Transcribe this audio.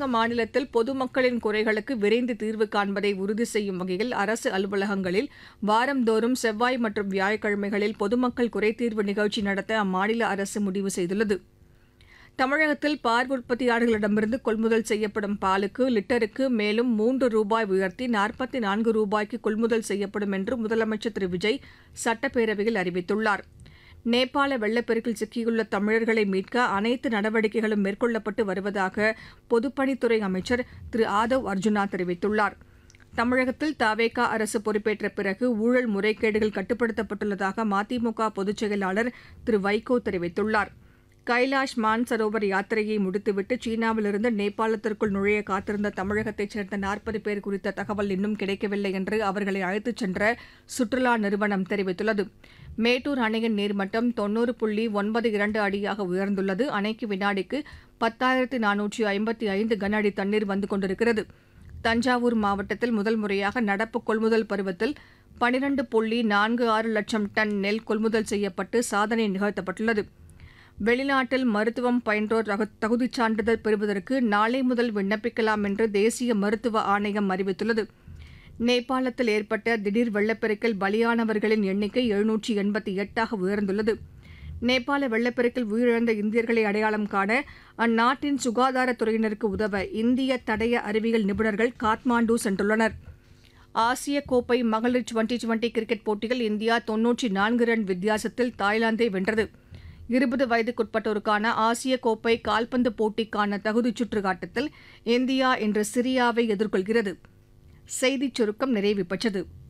மேற்குவங்க மாநிலத்தில் பொதுமக்களின் குறைகளுக்கு விரைந்து தீர்வு காண்பதை உறுதி செய்யும் வகையில் அரசு அலுவலகங்களில் வாரந்தோறும் செவ்வாய் மற்றும் வியாழக்கிழமைகளில் பொதுமக்கள் குறைதீர்வு நிகழ்ச்சி நடத்த அம்மாநில அரசு முடிவு செய்துள்ளது. தமிழகத்தில் பால் உற்பத்தியாளர்களிடமிருந்து கொள்முதல் செய்யப்படும் பாலுக்கு லிட்டருக்கு மேலும் ரூபாய் உயர்த்தி 44 ரூபாய்க்கு கொள்முதல் செய்யப்படும் என்று முதலமைச்சர் திரு விஜய் சட்டப்பேரவையில் அறிவித்துள்ளார். நேபாள வெள்ளப்பெருக்கில் சிக்கியுள்ள தமிழர்களை மீட்க அனைத்து நடவடிக்கைகளும் மேற்கொள்ளப்பட்டு வருவதாக பொதுப்பணித்துறை அமைச்சர் திரு ஆதவ் அர்ஜுனா தெரிவித்துள்ளார். தமிழகத்தில் தவேகா அரசு பொறுப்பேற்ற பிறகு ஊழல் முறைகேடுகள் கட்டுப்படுத்தப்பட்டுள்ளதாக மதிமுக பொதுச் செயலாளர் திரு வைகோ தெரிவித்துள்ளார். கைலாஷ் மான்சரோவர் யாத்திரையை முடித்துவிட்டு சீனாவிலிருந்து நேபாளத்திற்குள் நுழைய காத்திருந்த தமிழகத்தைச் சேர்ந்த 40 பேர் குறித்த தகவல் இன்னும் கிடைக்கவில்லை என்று அவர்களை அழைத்துச் சென்ற சுற்றுலா நிறுவனம் தெரிவித்துள்ளது. மேட்டூர் அணையின் நீர்மட்டம் 90.92 அடியாக உயர்ந்துள்ளது. அணைக்கு வினாடிக்கு 10,455 கன அடி தண்ணீர் வந்து கொண்டிருக்கிறது. தஞ்சாவூர் மாவட்டத்தில் முதல் முறையாக நடப்பு கொள்முதல் பருவத்தில் 12.46 லட்சம் டன் நெல் கொள்முதல் செய்யப்பட்டு சாதனை நிகழ்த்தப்பட்டுள்ளது. வெளிநாட்டில் மருத்துவம் பயின்றோர் தகுதிச் சான்றிதழ் பெறுவதற்கு நாளை முதல் விண்ணப்பிக்கலாம் என்று தேசிய மருத்துவ ஆணையம் அறிவித்துள்ளது. நேபாளத்தில் ஏற்பட்ட திடீர் வெள்ளப்பெருக்கில் பலியானவர்களின் எண்ணிக்கை 788ஆக உயர்ந்துள்ளது. நேபாள வெள்ளப்பெருக்கில் உயிரிழந்த இந்தியர்களை அடையாளம் காண அந்நாட்டின் சுகாதாரத்துறையினருக்கு உதவ இந்திய தடய அறிவியல் நிபுணர்கள் காத்மாண்டு சென்றுள்ளனர். ஆசிய கோப்பை மகளிர் டுவெண்டி கிரிக்கெட் போட்டியில் இந்தியா 94 ரன் வித்தியாசத்தில் தாய்லாந்தை வென்றது. 20 வயதுக்குட்பட்டோருக்கான ஆசிய கோப்பை கால்பந்து போட்டிக்கான தகுதிச் சுற்று ஆட்டத்தில் இந்தியா இன்று சிரியாவை எதிர்கொள்கிறது. செய்திச் சுருக்கம் நிறைவு பெற்றது.